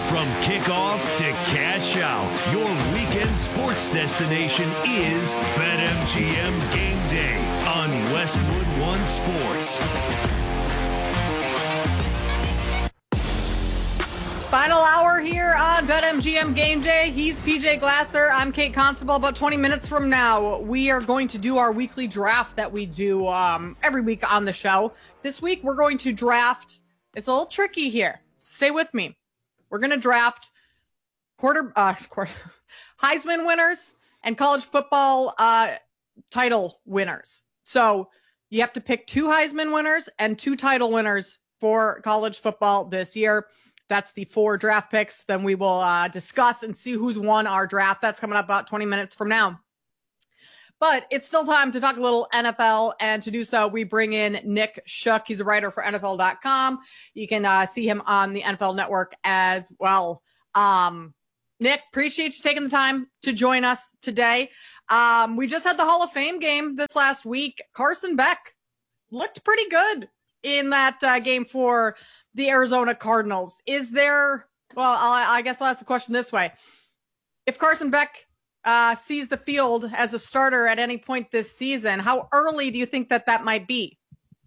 From kickoff to cash out, your weekend sports destination is BetMGM Game Day on Westwood One Sports. Final hour here on BetMGM Game Day. He's PJ Glasser. I'm Kate Constable. About 20 minutes from now, we are going to do our weekly draft that we do every week on the show. This week, we're going to draft. It's a little tricky here. Stay with me. We're going to draft Heisman winners and college football title winners. So you have to pick 2 Heisman winners and 2 title winners for college football this year. That's the 4 draft picks. Then we will discuss and see who's won our draft. That's coming up about 20 minutes from now. But it's still time to talk a little NFL, and to do so, we bring in Nick Shook. He's a writer for NFL.com. You can see him on the NFL Network as well. Nick, appreciate you taking the time to join us today. We just had the Hall of Fame game this last week. Carson Beck looked pretty good in that game for the Arizona Cardinals. Is there, I guess I'll ask the question this way. If Carson Beck sees the field as a starter at any point this season, how early do you think that might be?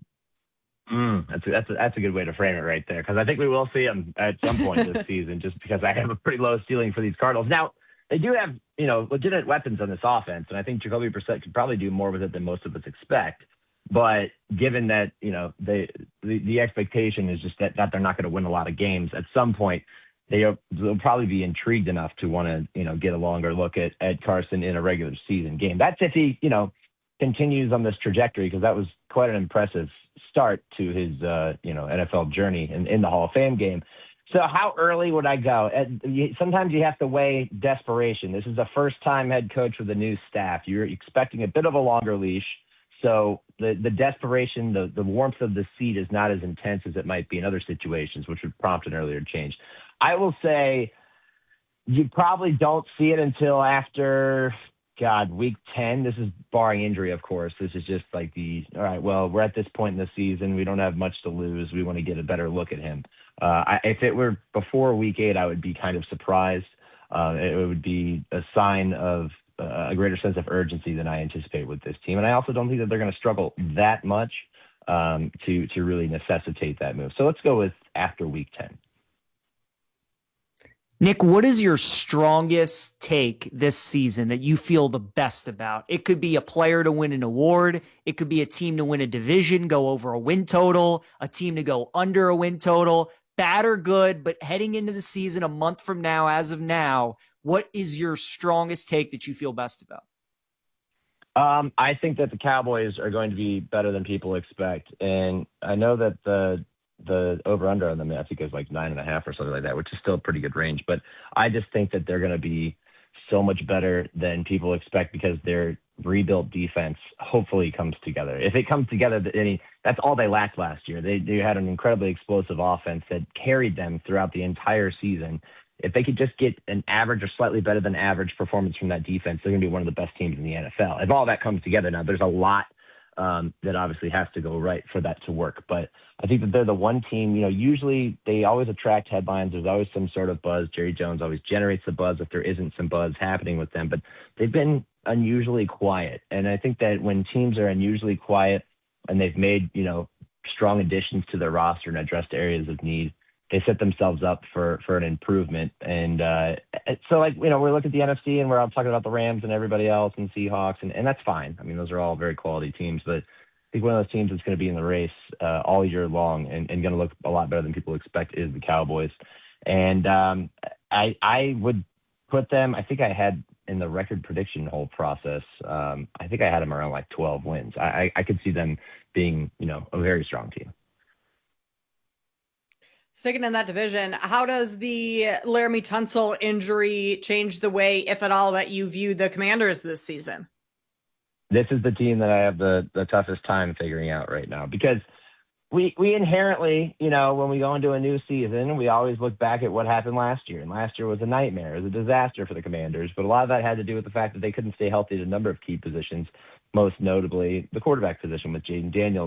That's a good way to frame it right there, because I think we will see him at some point this season, just because I have a pretty low ceiling for these Cardinals. Now, they do have, legitimate weapons on this offense, and I think Jacoby Brissett could probably do more with it than most of us expect. But given that, the expectation is just that they're not going to win a lot of games, at some point they'll probably be intrigued enough to want to, get a longer look at Carson in a regular season game. That's if he, continues on this trajectory, because that was quite an impressive start to his, NFL journey in the Hall of Fame game. So how early would I go? Sometimes you have to weigh desperation. This is a first-time head coach with a new staff. You're expecting a bit of a longer leash. So the desperation, the warmth of the seat is not as intense as it might be in other situations, which would prompt an earlier change. I will say you probably don't see it until after, week 10. This is barring injury, of course. This is just like all right, well, we're at this point in the season. We don't have much to lose. We want to get a better look at him. If it were before week 8, I would be kind of surprised. It would be a sign of a greater sense of urgency than I anticipate with this team. And I also don't think that they're going to struggle that much to really necessitate that move. So let's go with after week 10. Nick, what is your strongest take this season that you feel the best about? It could be a player to win an award. It could be a team to win a division, go over a win total, a team to go under a win total, bad or good, but heading into the season a month from now, as of now, what is your strongest take that you feel best about? I think that the Cowboys are going to be better than people expect. And I know that the over-under on them, I think, is like 9.5 or something like that, which is still a pretty good range. But I just think that they're going to be so much better than people expect, because their rebuilt defense hopefully comes together. If it comes together, that's all they lacked last year. They had an incredibly explosive offense that carried them throughout the entire season. If they could just get an average or slightly better than average performance from that defense, they're going to be one of the best teams in the NFL. If all that comes together, now there's a lot that obviously has to go right for that to work. But I think that they're the one team, usually they always attract headlines. There's always some sort of buzz. Jerry Jones always generates the buzz if there isn't some buzz happening with them. But they've been unusually quiet. And I think that when teams are unusually quiet and they've made, strong additions to their roster and addressed areas of need, they set themselves up for an improvement. And so, we look at the NFC and we're all talking about the Rams and everybody else and Seahawks, and that's fine. I mean, those are all very quality teams, but I think one of those teams that's going to be in the race all year long and going to look a lot better than people expect is the Cowboys. And I would put them, I think I had in the record prediction whole process, I think I had them around like 12 wins. I could see them being, a very strong team. Sticking in that division, how does the Laramie Tunsil injury change the way, if at all, that you view the Commanders this season? This is the team that I have the toughest time figuring out right now, because we inherently, when we go into a new season, we always look back at what happened last year. And last year was a nightmare. It was a disaster for the Commanders. But a lot of that had to do with the fact that they couldn't stay healthy at a number of key positions, most notably the quarterback position with Jaden Daniels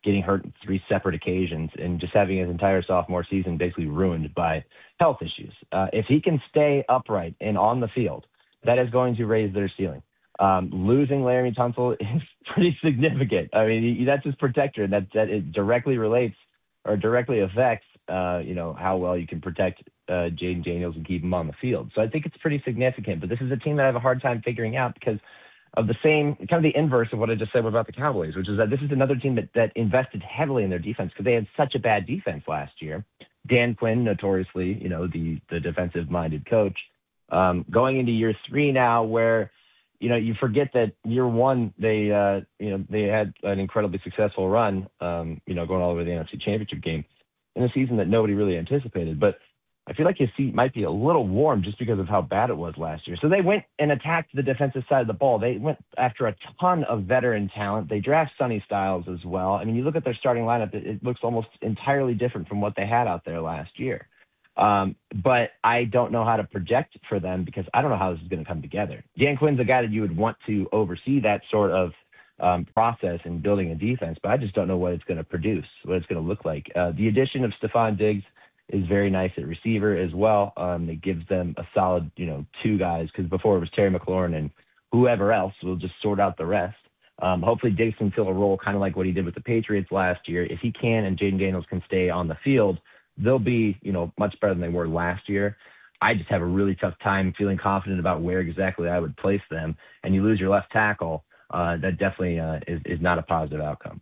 getting hurt on 3 separate occasions and just having his entire sophomore season basically ruined by health issues. If he can stay upright and on the field, that is going to raise their ceiling. Losing Laremy Tunsil is pretty significant. I mean, that's his protector, and that it directly relates or directly affects, how well you can protect Jaden Daniels and keep him on the field. So I think it's pretty significant. But this is a team that I have a hard time figuring out because of the same, kind of the inverse of what I just said about the Cowboys, which is that this is another team that invested heavily in their defense because they had such a bad defense last year. Dan Quinn, notoriously, the defensive-minded coach, going into year 3 now where, you forget that year 1, they had an incredibly successful run, going all the way to the NFC Championship game in a season that nobody really anticipated. But I feel like his seat might be a little warm just because of how bad it was last year. So they went and attacked the defensive side of the ball. They went after a ton of veteran talent. They draft Sonny Styles as well. I mean, you look at their starting lineup, it looks almost entirely different from what they had out there last year. But I don't know how to project for them because I don't know how this is going to come together. Dan Quinn's a guy that you would want to oversee that sort of process in building a defense, but I just don't know what it's going to produce, what it's going to look like. The addition of Stephon Diggs is very nice at receiver as well. It gives them a solid, 2 guys because before it was Terry McLaurin and whoever else will just sort out the rest. Hopefully Diggs can fill a role kind of like what he did with the Patriots last year. If he can and Jaden Daniels can stay on the field, they'll be, much better than they were last year. I just have a really tough time feeling confident about where exactly I would place them. And you lose your left tackle, that definitely is not a positive outcome.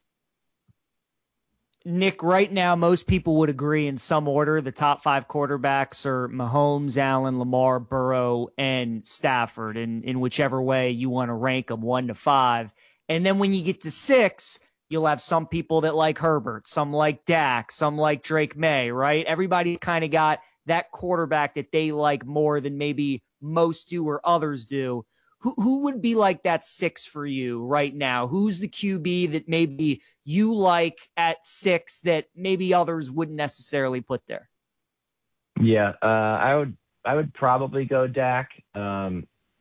Nick, right now, most people would agree in some order. The top 5 quarterbacks are Mahomes, Allen, Lamar, Burrow, and Stafford, in whichever way you want to rank them 1 to 5. And then when you get to 6, you'll have some people that like Herbert, some like Dak, some like Drake May, right? Everybody kind of got that quarterback that they like more than maybe most do or others do. Who would be like that 6 for you right now? Who's the QB that maybe you like at 6 that maybe others wouldn't necessarily put there? Yeah, I would probably go Dak. I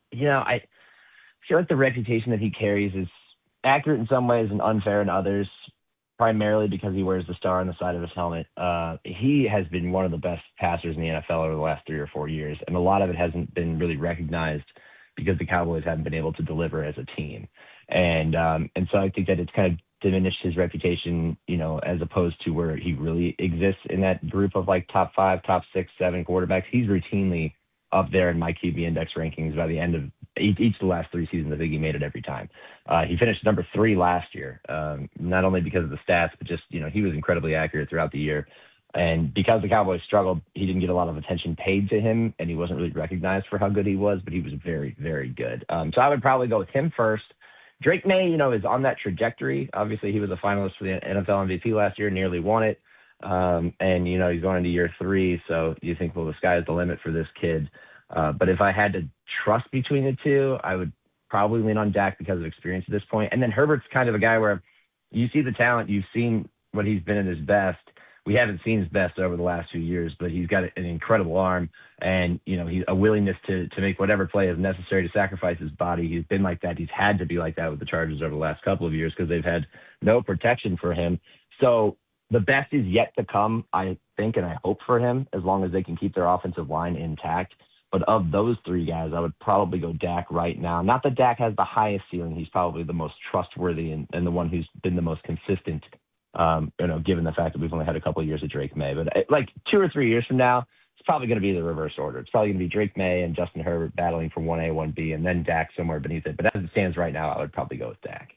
feel like the reputation that he carries is accurate in some ways and unfair in others, primarily because he wears the star on the side of his helmet. He has been one of the best passers in the NFL over the last 3 or 4 years, and a lot of it hasn't been really recognized because the Cowboys haven't been able to deliver as a team. And so I think that it's kind of diminished his reputation, as opposed to where he really exists in that group of like top 5, top 6, 7 quarterbacks. He's routinely up there in my QB index rankings by the end of each of the last 3 seasons. I think he made it every time. He finished number 3 last year, not only because of the stats, but just, he was incredibly accurate throughout the year. And because the Cowboys struggled, he didn't get a lot of attention paid to him, and he wasn't really recognized for how good he was, but he was very, very good. So I would probably go with him first. Drake May, is on that trajectory. Obviously, he was a finalist for the NFL MVP last year, nearly won it. And, he's going into year 3, so you think, well, the sky is the limit for this kid. But if I had to trust between the 2, I would probably lean on Dak because of experience at this point. And then Herbert's kind of a guy where you see the talent, you've seen what he's been at his best. We haven't seen his best over the last few years, but he's got an incredible arm and, he's a willingness to make whatever play is necessary to sacrifice his body. He's been like that. He's had to be like that with the Chargers over the last couple of years because they've had no protection for him. So the best is yet to come, I think, and I hope for him, as long as they can keep their offensive line intact. But of those 3 guys, I would probably go Dak right now. Not that Dak has the highest ceiling. He's probably the most trustworthy and the one who's been the most consistent, given the fact that we've only had a couple of years of Drake May. But like 2 or 3 years from now, it's probably going to be the reverse order. It's probably going to be Drake May and Justin Herbert battling for 1A, 1B, and then Dak somewhere beneath it. But as it stands right now, I would probably go with Dak.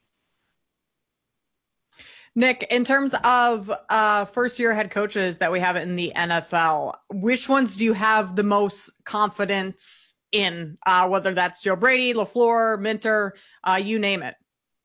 Nick, in terms of first-year head coaches that we have in the NFL, which ones do you have the most confidence in? Whether that's Joe Brady, LaFleur, Minter, you name it.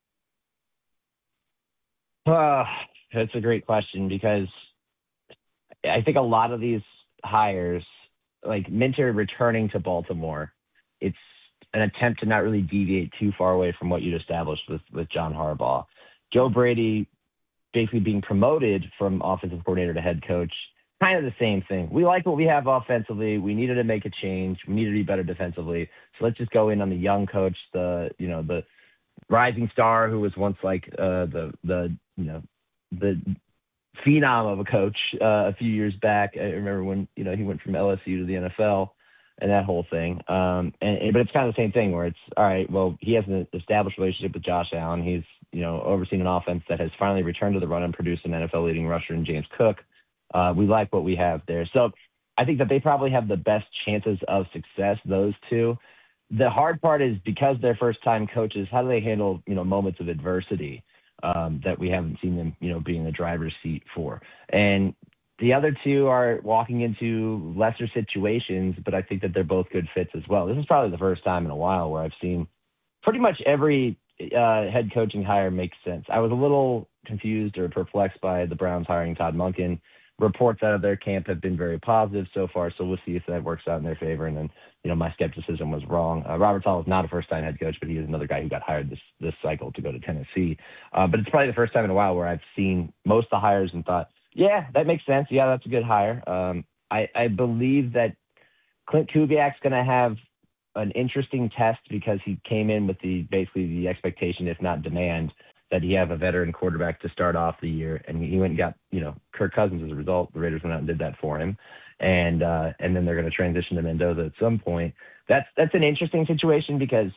That's a great question because I think a lot of these hires, like Minter returning to Baltimore, it's an attempt to not really deviate too far away from what you'd established with John Harbaugh. Joe Brady basically being promoted from offensive coordinator to head coach, kind of the same thing. We like what we have offensively. We needed to make a change. We needed to be better defensively. So let's just go in on the young coach, the rising star who was once like the the phenom of a coach a few years back. I remember when he went from LSU to the NFL and that whole thing. But it's kind of the same thing where it's all right. Well, he has an established relationship with Josh Allen. He's overseen an offense that has finally returned to the run and produced an NFL leading rusher in James Cook. We like what we have there. So I think that they probably have the best chances of success, those two. The hard part is because they're first-time coaches, how do they handle, moments of adversity that we haven't seen them, be in the driver's seat for? And the other two are walking into lesser situations, but I think that they're both good fits as well. This is probably the first time in a while where I've seen pretty much every head coaching hire make sense. I was a little confused or perplexed by the Browns hiring Todd Monken. Reports out of their camp have been very positive so far, so we'll see if that works out in their favor. And then, my skepticism was wrong. Robert Saleh is not a first-time head coach, but he is another guy who got hired this cycle to go to Tennessee. But it's probably the first time in a while where I've seen most of the hires and thought, yeah, that makes sense. Yeah, that's a good hire. I believe that Clint Kubiak's going to have an interesting test because he came in with basically the expectation, if not demand, that he have a veteran quarterback to start off the year, and he went and got Kirk Cousins as a result. The Raiders went out and did that for him, and then they're going to transition to Mendoza at some point. That's an interesting situation because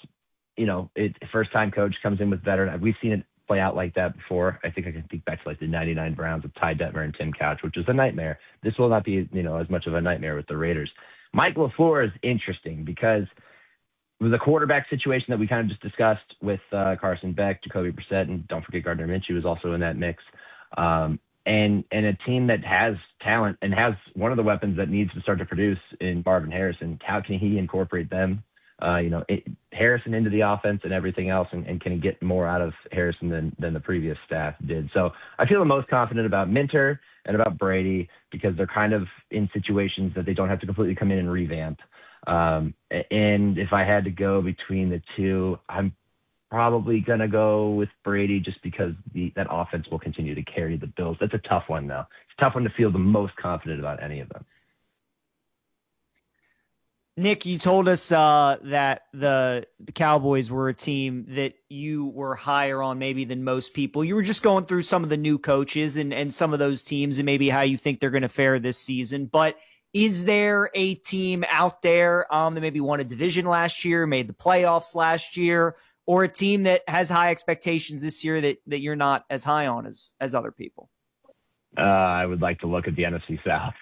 first time coach comes in with veteran. We've seen it play out like that before. I think I can think back to like the '99 Browns with Ty Detmer and Tim Couch, which was a nightmare. This will not be as much of a nightmare with the Raiders. Mike LaFleur is interesting because with the quarterback situation that we kind of just discussed with Carson Beck, Jacoby Brissett, and don't forget Gardner Minshew is also in that mix. And a team that has talent and has one of the weapons that needs to start to produce in Marvin Harrison. How can he incorporate them, Harrison into the offense and everything else, and can he get more out of Harrison than the previous staff did? So I feel the most confident about Minter and about Brady because they're kind of in situations that they don't have to completely come in and revamp. And if I had to go between the two, I'm probably going to go with Brady just because that offense will continue to carry the Bills. That's a tough one, though. It's a tough one to feel the most confident about any of them. Nick, you told us that the Cowboys were a team that you were higher on maybe than most people. You were just going through some of the new coaches and some of those teams and maybe how you think they're going to fare this season. But is there a team out there that maybe won a division last year, made the playoffs last year, or a team that has high expectations this year that you're not as high on as other people? I would like to look at the NFC South.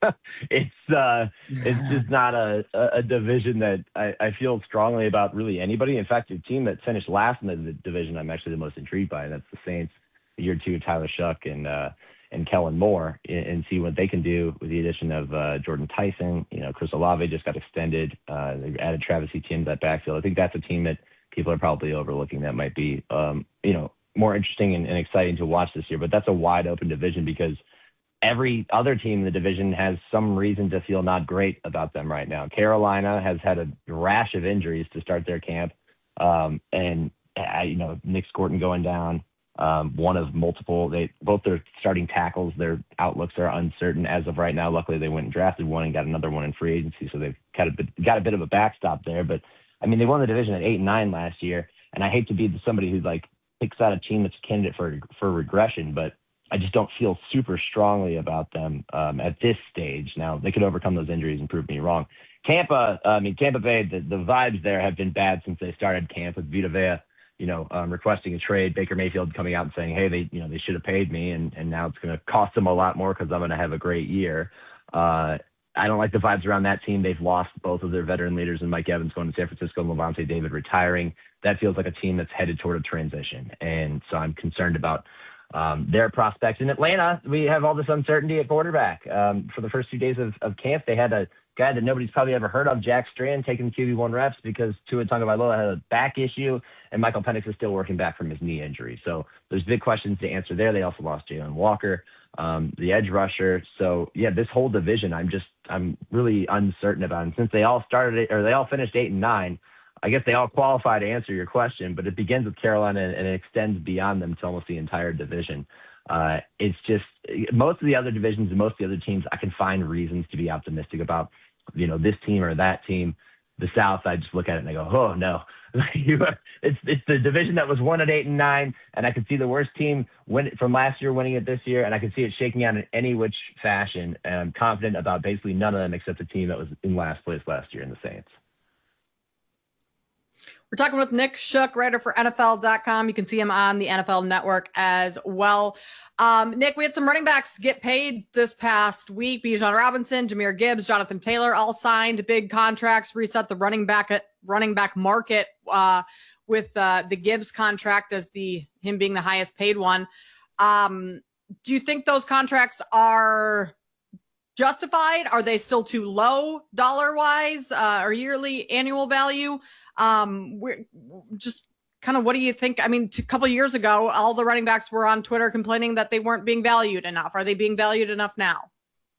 It's just not a division that I feel strongly about really anybody. In fact, the team that finished last in the division, I'm actually the most intrigued by, and that's the Saints. Year two, Tyler Shuck and Kellen Moore, and see what they can do with the addition of Jordan Tyson. Chris Olave just got extended. They added Travis Etienne to that backfield. I think that's a team that people are probably overlooking that might be, more interesting and exciting to watch this year. But that's a wide open division because every other team in the division has some reason to feel not great about them right now. Carolina has had a rash of injuries to start their camp. Nick Scorton going down, one of multiple. Both their starting tackles, their outlooks are uncertain as of right now. Luckily, they went and drafted one and got another one in free agency, so they've got a bit of a backstop there. But I mean, they won the division at 8-9 last year, and I hate to be somebody who picks out a team that's a candidate for regression, but I just don't feel super strongly about them at this stage. Now, they could overcome those injuries and prove me wrong. Tampa Bay, the vibes there have been bad since they started camp with Vita Vea, requesting a trade, Baker Mayfield coming out and saying, hey, they should have paid me, and now it's going to cost them a lot more because I'm going to have a great year. I don't like the vibes around that team. They've lost both of their veteran leaders and Mike Evans going to San Francisco and Levante David retiring. That feels like a team that's headed toward a transition. And so I'm concerned about their prospects. In Atlanta, we have all this uncertainty at quarterback. For the first few days of camp, they had a guy that nobody's probably ever heard of, Jack Strand, taking QB1 reps because Tua Tagovailoa had a back issue, and Michael Penix is still working back from his knee injury. So there's big questions to answer there. They also lost Jalen Walker, the edge rusher. So, yeah, this whole division, I'm really uncertain about. And since they all finished 8-9, I guess they all qualify to answer your question, but it begins with Carolina and it extends beyond them to almost the entire division. It's just most of the other divisions and most of the other teams, I can find reasons to be optimistic about, this team or that team. The South, I just look at it and I go, oh no, It's the division that was won at 8-9, and I could see the worst team from last year winning it this year, and I could see it shaking out in any which fashion. And I'm confident about basically none of them except the team that was in last place last year in the Saints. We're talking with Nick Shook, writer for NFL.com. You can see him on the NFL Network as well. Nick, we had some running backs get paid this past week. Bijan Robinson, Jahmyr Gibbs, Jonathan Taylor all signed big contracts, reset the running back market with the Gibbs contract as him being the highest paid one. Do you think those contracts are justified? Are they still too low dollar-wise or yearly annual value? We're just kind of, what do you think? I mean, a couple of years ago, all the running backs were on Twitter complaining that they weren't being valued enough. Are they being valued enough now?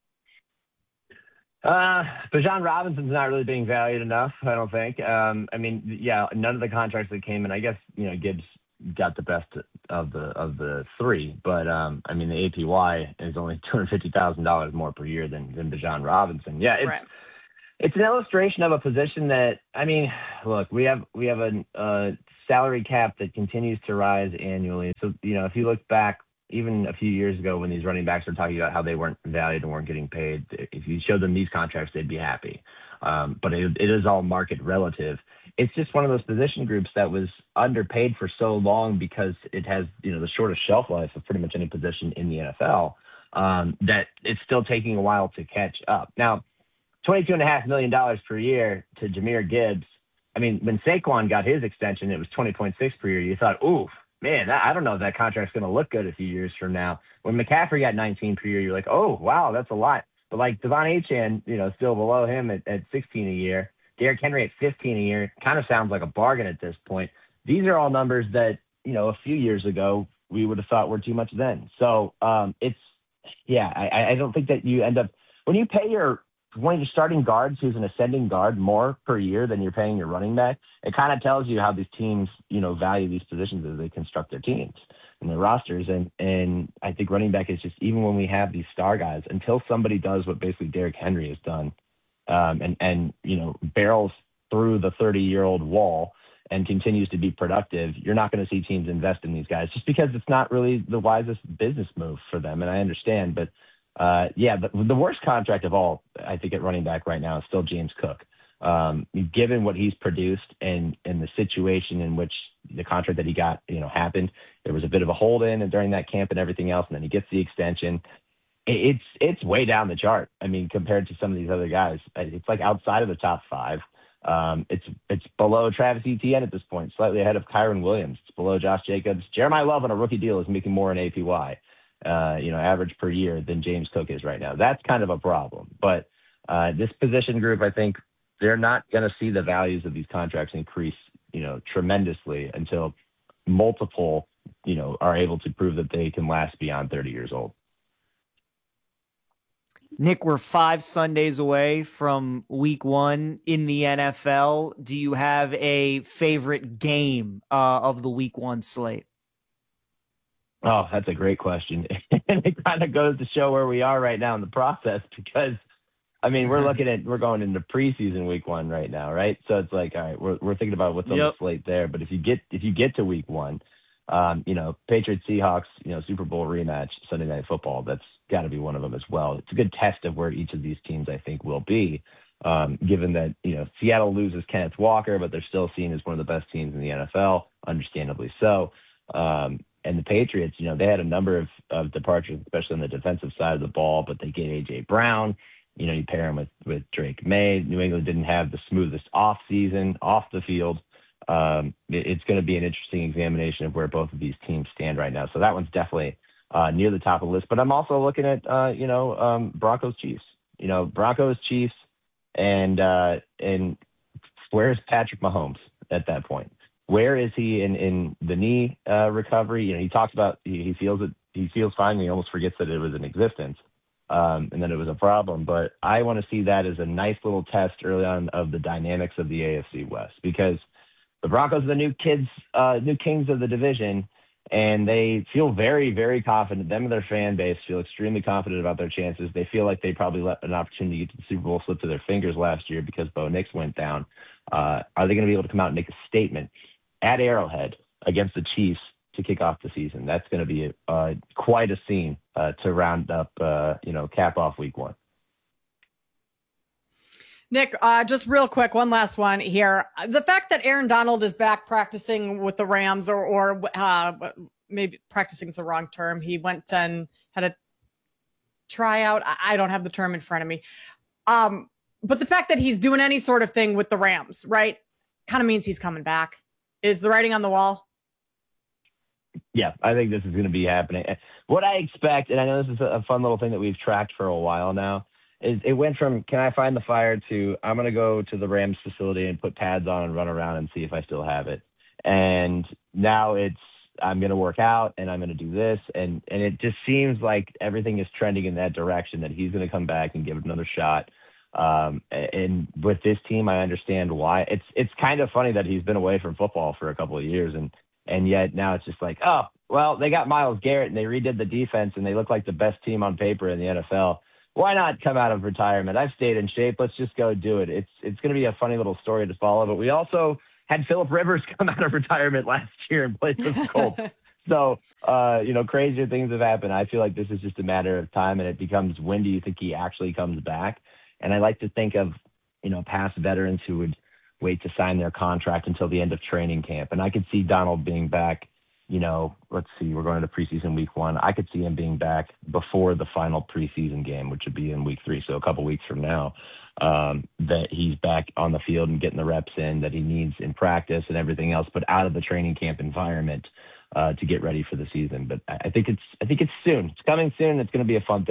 Bijan Robinson's not really being valued enough, I don't think. I mean, yeah, none of the contracts that came in, I guess, Gibbs got the best of the three, but I mean, the APY is only $250,000 more per year than Bijan Robinson. Yeah, Right. It's an illustration of a position that, I mean, look, we have a salary cap that continues to rise annually. So, if you look back even a few years ago when these running backs were talking about how they weren't valued and weren't getting paid, if you showed them these contracts, they'd be happy. But it is all market relative. It's just one of those position groups that was underpaid for so long because it has, the shortest shelf life of pretty much any position in the NFL, that it's still taking a while to catch up. Now, $22.5 million per year to Jahmyr Gibbs. I mean, when Saquon got his extension, it was 20.6 per year. You thought, ooh, man, I don't know if that contract's going to look good a few years from now. When McCaffrey got 19 per year, you're like, oh, wow, that's a lot. But like Devon Achane, still below him at 16 a year. Derrick Henry at 15 a year kind of sounds like a bargain at this point. These are all numbers that, a few years ago we would have thought were too much then. So I don't think that you end up, when you pay one of your starting guards who's an ascending guard more per year than you're paying your running back, it kind of tells you how these teams, value these positions as they construct their teams and their rosters. And I think running back is just, even when we have these star guys, until somebody does what basically Derrick Henry has done, and barrels through the 30-year-old wall and continues to be productive, you're not going to see teams invest in these guys just because it's not really the wisest business move for them. And I understand, but but the worst contract of all, I think, at running back right now is still James Cook. Given what he's produced and the situation in which the contract that he got, happened, there was a bit of a hold in and during that camp and everything else, and then he gets the extension. It's way down the chart. I mean, compared to some of these other guys, it's like outside of the top five. It's below Travis Etienne at this point, slightly ahead of Kyron Williams. It's below Josh Jacobs. Jeremiah Love on a rookie deal is making more in APY. Average per year than James Cook is right now. That's kind of a problem. But this position group, I think they're not going to see the values of these contracts increase, tremendously until multiple, are able to prove that they can last beyond 30 years old. Nick, we're 5 Sundays away from week 1 in the NFL. Do you have a favorite game of the week 1 slate? Oh, that's a great question. And it kind of goes to show where we are right now in the process because, I mean, we're going into preseason week 1 right now, right? So it's like, all right, we're thinking about what's on the slate there. But if you get to week 1, Patriots Seahawks, Super Bowl rematch, Sunday Night Football, that's got to be one of them as well. It's a good test of where each of these teams, I think, will be, given that, Seattle loses Kenneth Walker, but they're still seen as one of the best teams in the NFL, understandably so. And the Patriots, they had a number of departures, especially on the defensive side of the ball, but they get A.J. Brown. You pair him with Drake May. New England didn't have the smoothest off season off the field. It's going to be an interesting examination of where both of these teams stand right now. So that one's definitely near the top of the list. But I'm also looking at, Broncos Chiefs. Broncos Chiefs, and where's Patrick Mahomes at that point? Where is he in the knee recovery? He talks about he feels fine. He almost forgets that it was in existence and that it was a problem. But I want to see that as a nice little test early on of the dynamics of the AFC West, because the Broncos are the new kings of the division, and they feel very, very confident. Them and their fan base feel extremely confident about their chances. They feel like they probably let an opportunity to get to the Super Bowl slip to their fingers last year because Bo Nix went down. Are they going to be able to come out and make a statement at Arrowhead against the Chiefs to kick off the season? That's going to be quite a scene to round up, cap off week 1. Nick, just real quick, one last one here. The fact that Aaron Donald is back practicing with the Rams, or maybe practicing is the wrong term. He went and had a tryout. I don't have the term in front of me. But the fact that he's doing any sort of thing with the Rams, right, kind of means he's coming back. Is the writing on the wall? Yeah, I think this is going to be happening. What I expect, and I know this is a fun little thing that we've tracked for a while now, is it went from, can I find the fire, to I'm going to go to the Rams facility and put pads on and run around and see if I still have it. And now it's, I'm going to work out and I'm going to do this. And it just seems like everything is trending in that direction, that he's going to come back and give it another shot. And with this team, I understand why. It's kind of funny that he's been away from football for a couple of years, and yet now it's just like, oh, well, they got Myles Garrett and they redid the defense and they look like the best team on paper in the NFL. Why not come out of retirement? I've stayed in shape. Let's just go do it. It's going to be a funny little story to follow. But we also had Phillip Rivers come out of retirement last year and play for the Colts. So, crazier things have happened. I feel like this is just a matter of time, and it becomes, when do you think he actually comes back? And I like to think of, past veterans who would wait to sign their contract until the end of training camp. And I could see Donald being back, let's see, we're going to preseason week 1. I could see him being back before the final preseason game, which would be in week 3. So a couple weeks from now, that he's back on the field and getting the reps in that he needs in practice and everything else, but out of the training camp environment to get ready for the season. But I think it's soon. It's coming soon. It's going to be a fun thing